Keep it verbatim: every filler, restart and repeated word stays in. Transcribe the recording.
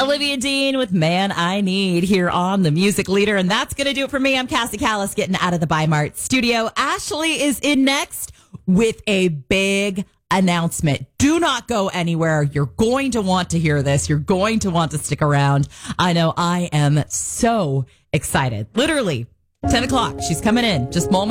Olivia Dean with Man I Need here on The Music Leader. And that's going to do it for me. I'm Cassie Callis getting out of the Bi-Mart studio. Ashley is in next with a big announcement. Do not go anywhere. You're going to want to hear this. You're going to want to stick around. I know I am so excited. Literally ten o'clock. She's coming in just moments.